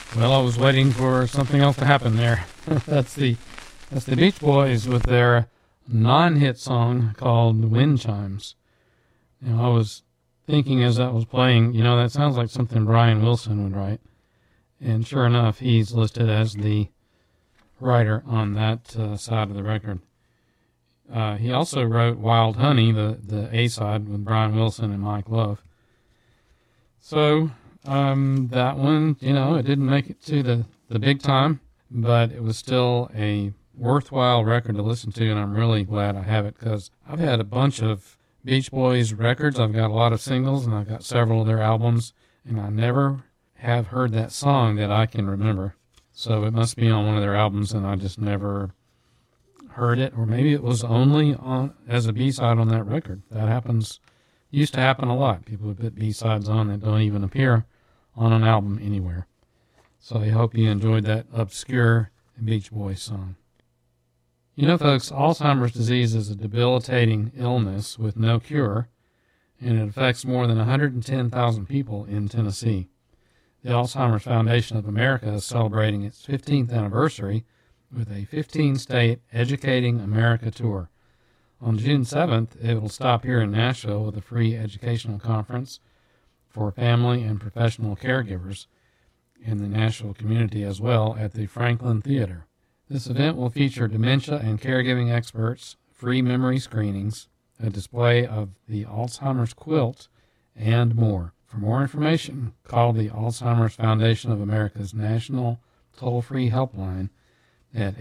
Well, I was waiting for something else to happen there. That's the Beach Boys with their non-hit song called Wind Chimes. I was thinking as that was playing, that sounds like something Brian Wilson would write. And sure enough, he's listed as the writer on that side of the record. He also wrote Wild Honey, the A-side with Brian Wilson and Mike Love. So that one, it didn't make it to the big time, but it was still a worthwhile record to listen to, and I'm really glad I have it because I've had a bunch of Beach Boys records. I've got a lot of singles, and I've got several of their albums, and I never have heard that song that I can remember. So it must be on one of their albums, and I just never heard it, or maybe it was only on as a B-side on that record. That used to happen a lot. People would put B-sides on that don't even appear on an album anywhere. So I hope you enjoyed that obscure Beach Boys song. Folks, Alzheimer's disease is a debilitating illness with no cure, and it affects more than 110,000 people in Tennessee. The Alzheimer's Foundation of America is celebrating its 15th anniversary with a 15-state Educating America tour. On June 7th, it will stop here in Nashville with a free educational conference for family and professional caregivers in the Nashville community as well at the Franklin Theater. This event will feature dementia and caregiving experts, free memory screenings, a display of the Alzheimer's quilt, and more. For more information, call the Alzheimer's Foundation of America's national toll-free helpline at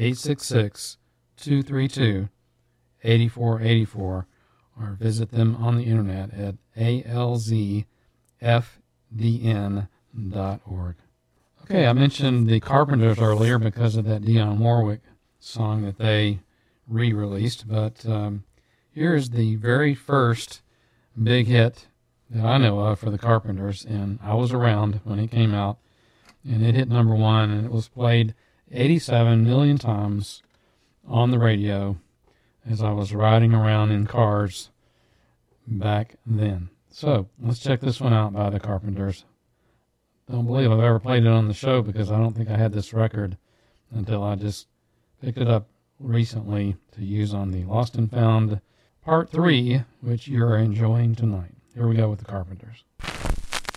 866-232-8484 or visit them on the internet at alzfdn.org. Okay, I mentioned the Carpenters earlier because of that Dionne Warwick song that they re-released, but here's the very first big hit that I know of for the Carpenters, and I was around when it came out, and it hit number one, and it was played 87 million times on the radio as I was riding around in cars back then. So let's check this one out by the Carpenters. Don't believe I've ever played it on the show because I don't think I had this record until I just picked it up recently to use on the Lost and Found Part 3, which you're enjoying tonight. Here we go with the Carpenters.